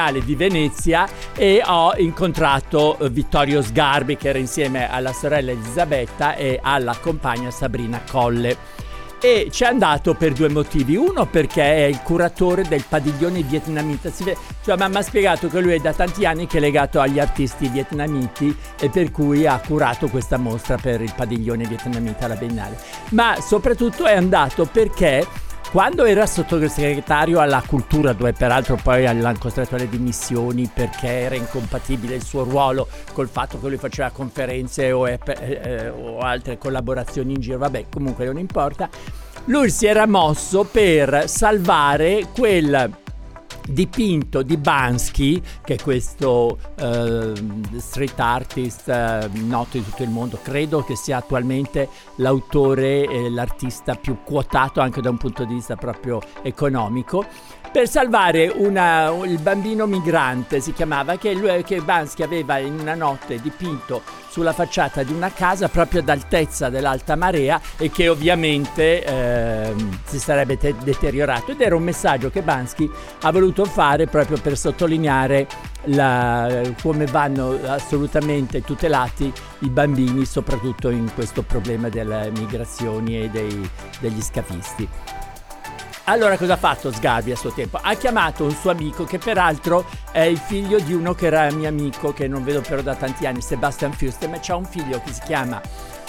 di Venezia e ho incontrato Vittorio Sgarbi, che era insieme alla sorella Elisabetta e alla compagna Sabrina Colle, e ci è andato per due motivi. Uno, perché è il curatore del padiglione vietnamita. Cioè, mi ha spiegato che lui è da tanti anni che è legato agli artisti vietnamiti e per cui ha curato questa mostra per il padiglione vietnamita alla Biennale. Ma soprattutto è andato perché quando era sottosegretario alla cultura, dove peraltro poi l'hanno costretto alle dimissioni perché era incompatibile il suo ruolo col fatto che lui faceva conferenze o altre collaborazioni in giro, vabbè, comunque non importa, lui si era mosso per salvare quel dipinto di Banksy, che è questo street artist noto in tutto il mondo, credo che sia attualmente l'autore e l'artista più quotato anche da un punto di vista proprio economico, per salvare il bambino migrante, si chiamava, che Banksy aveva in una notte dipinto sulla facciata di una casa proprio ad altezza dell'alta marea e che ovviamente si sarebbe deteriorato, ed era un messaggio che Banksy ha voluto fare proprio per sottolineare come vanno assolutamente tutelati i bambini, soprattutto in questo problema delle migrazioni e degli scafisti. Allora cosa ha fatto Sgarbi a suo tempo? Ha chiamato un suo amico, che peraltro è il figlio di uno che era mio amico, che non vedo però da tanti anni, Sebastian Fustem, e c'ha un figlio che si chiama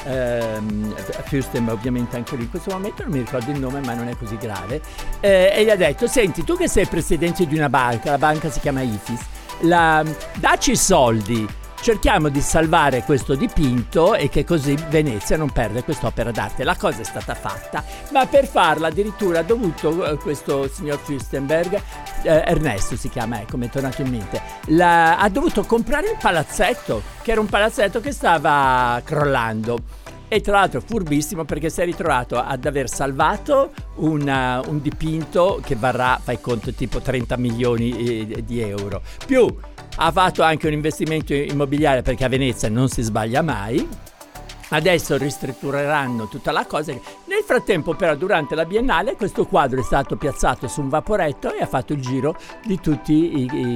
Fustem, ovviamente anche lui in questo momento non mi ricordo il nome, ma non è così grave, e gli ha detto: senti, tu che sei presidente di una banca, la banca si chiama IFIS, dacci i soldi, cerchiamo di salvare questo dipinto e che così Venezia non perde quest'opera d'arte. La cosa è stata fatta, ma per farla addirittura ha dovuto questo signor Fürstenberg, Ernesto si chiama, ecco, mi è tornato in mente, ha dovuto comprare il palazzetto, che era un palazzetto che stava crollando. E tra l'altro furbissimo, perché si è ritrovato ad aver salvato un dipinto che varrà, fai conto, tipo 30 milioni di euro, più ha fatto anche un investimento immobiliare, perché a Venezia non si sbaglia mai. Adesso ristruttureranno tutta la cosa. Nel frattempo però, durante la Biennale, questo quadro è stato piazzato su un vaporetto e ha fatto il giro di tutti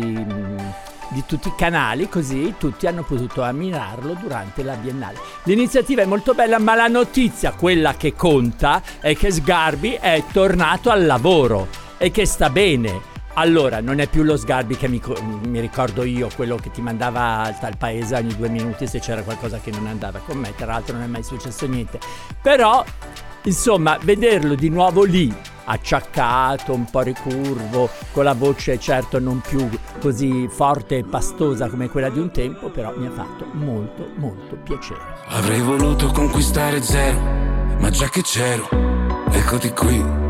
i canali, così tutti hanno potuto ammirarlo durante la Biennale. L'iniziativa è molto bella, ma la notizia, quella che conta, è che Sgarbi è tornato al lavoro e che sta bene. Allora, non è più lo Sgarbi che mi ricordo io, quello che ti mandava al paese ogni 2 minuti se c'era qualcosa che non andava con me. Tra l'altro non è mai successo niente. Però, insomma, vederlo di nuovo lì, acciaccato, un po' ricurvo, con la voce certo non più così forte e pastosa come quella di un tempo, però mi ha fatto molto molto piacere. Avrei voluto conquistare zero, ma già che c'ero, eccoti qui.